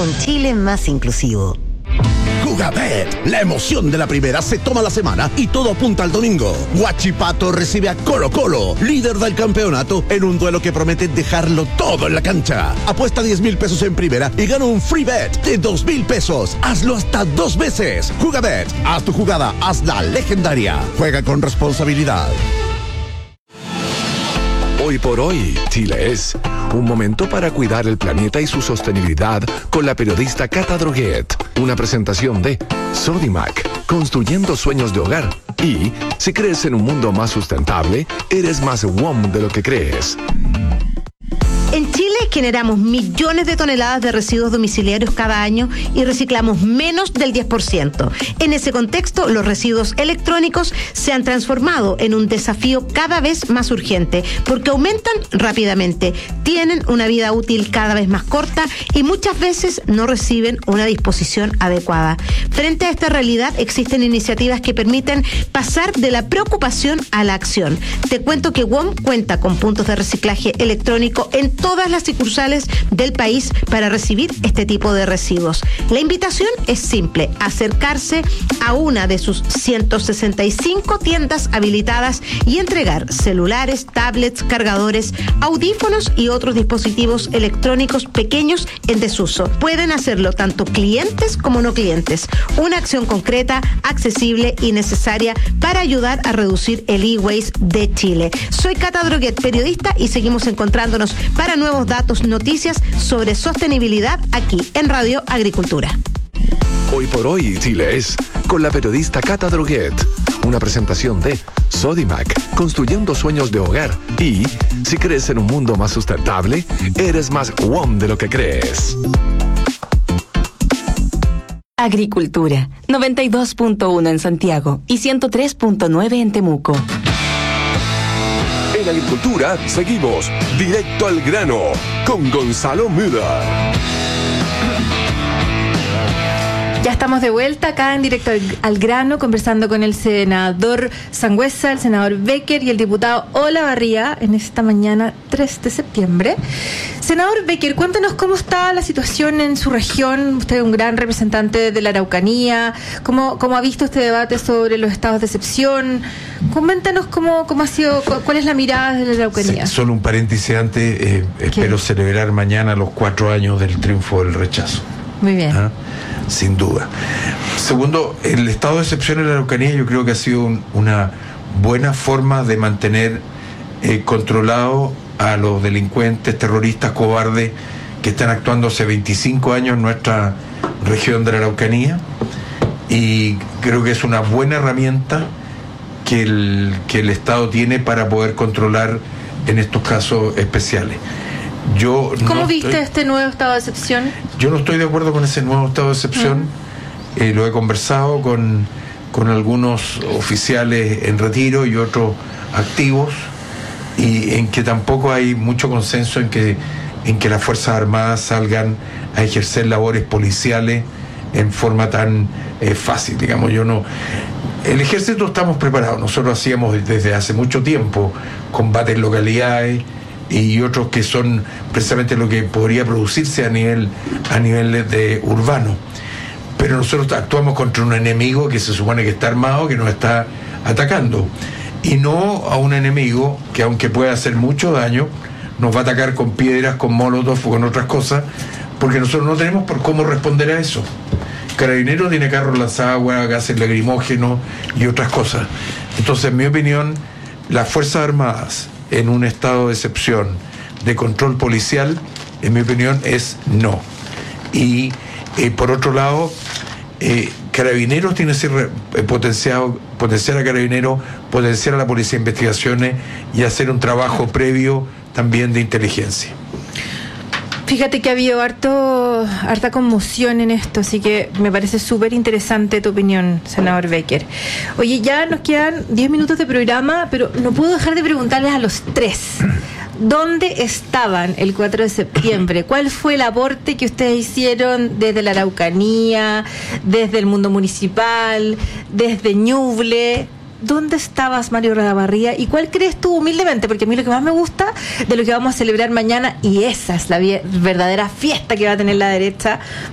un Chile más inclusivo. Jugabet, la emoción de la primera se toma la semana y todo apunta al domingo. Huachipato recibe a Colo Colo, líder del campeonato, en un duelo que promete dejarlo todo en la cancha. Apuesta 10,000 pesos en primera y gana un free bet de 2,000 pesos. Hazlo hasta 2 veces. Jugabet, haz tu jugada, hazla legendaria. Juega con responsabilidad. Hoy por hoy, Chile es un momento para cuidar el planeta y su sostenibilidad con la periodista Cata Droguet. Una presentación de Sodimac, construyendo sueños de hogar. Y si crees en un mundo más sustentable, eres más WOM de lo que crees. En Chile generamos millones de toneladas de residuos domiciliarios cada año y reciclamos menos del 10%. En ese contexto, los residuos electrónicos se han transformado en un desafío cada vez más urgente porque aumentan rápidamente, tienen una vida útil cada vez más corta y muchas veces no reciben una disposición adecuada. Frente a esta realidad, existen iniciativas que permiten pasar de la preocupación a la acción. Te cuento que WOM cuenta con puntos de reciclaje electrónico en todas las sucursales del país para recibir este tipo de residuos. La invitación es simple: acercarse a una de sus 165 tiendas habilitadas y entregar celulares, tablets, cargadores, audífonos y otros dispositivos electrónicos pequeños en desuso. Pueden hacerlo tanto clientes como no clientes. Una acción concreta, accesible y necesaria para ayudar a reducir el e-waste de Chile. Soy Cata Droguet, periodista, y seguimos encontrándonos para nuevos datos, noticias sobre sostenibilidad aquí en Radio Agricultura. Hoy por hoy, Chile es con la periodista Cata Droguet. Una presentación de Sodimac, construyendo sueños de hogar. Y si crees en un mundo más sustentable, eres más WOM de lo que crees. Agricultura, 92.1 en Santiago y 103.9 en Temuco. En Agricultura seguimos directo al grano con Gonzalo Müller. Ya estamos de vuelta acá en Directo al Grano, conversando con el senador Sangüesa, el senador Becker y el diputado Olavarría en esta mañana 3 de septiembre. Senador Becker, cuéntanos cómo está la situación en su región. Usted es un gran representante de la Araucanía. ¿Cómo ha visto este debate sobre los estados de excepción? Coméntanos cómo ha sido, cuál es la mirada de la Araucanía. Sí, solo un paréntesis antes. Espero celebrar mañana los 4 años del triunfo del rechazo. Muy bien. Sin duda. Segundo, el estado de excepción en la Araucanía yo creo que ha sido una buena forma de mantener controlado a los delincuentes, terroristas, cobardes que están actuando hace 25 años en nuestra región de la Araucanía, y creo que es una buena herramienta que el Estado tiene para poder controlar en estos casos especiales. ¿Cómo viste este nuevo estado de excepción? Yo no estoy de acuerdo con ese nuevo estado de excepción. Lo he conversado con algunos oficiales en retiro y otros activos, y en que tampoco hay mucho consenso en que las Fuerzas Armadas salgan a ejercer labores policiales en forma tan fácil, digamos. El ejército estamos preparados. Nosotros hacíamos desde hace mucho tiempo combates en localidades y otros que son precisamente lo que podría producirse a nivel de urbano. Pero nosotros actuamos contra un enemigo que se supone que está armado, que nos está atacando, y no a un enemigo que, aunque pueda hacer mucho daño, nos va a atacar con piedras, con molotov o con otras cosas, porque nosotros no tenemos por cómo responder a eso. Carabineros tiene carros lanzaguas, gases lacrimógenos y otras cosas. Entonces, en mi opinión, las Fuerzas Armadas en un estado de excepción de control policial, en mi opinión, es no. Y por otro lado, Carabineros tiene que ser potenciar a Carabineros, potenciar a la Policía de Investigaciones y hacer un trabajo previo también de inteligencia. Fíjate que ha habido harta conmoción en esto, así que me parece súper interesante tu opinión, senador Becker. Oye, ya nos quedan 10 minutos de programa, pero no puedo dejar de preguntarles a los tres: ¿dónde estaban el 4 de septiembre? ¿Cuál fue el aporte que ustedes hicieron desde la Araucanía, desde el mundo municipal, desde Ñuble? ¿Dónde estabas, Mario Olavarría? ¿Y cuál crees tú, humildemente? Porque a mí lo que más me gusta de lo que vamos a celebrar mañana, y esa es la verdadera fiesta que va a tener la derecha